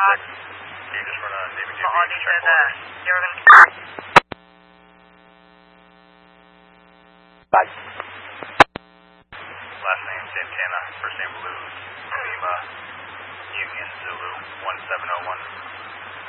Can you just run a Navy DB? Audi said they were going to... Bye. Last name Santana, first name Blues, Lima, Union Zulu 1701.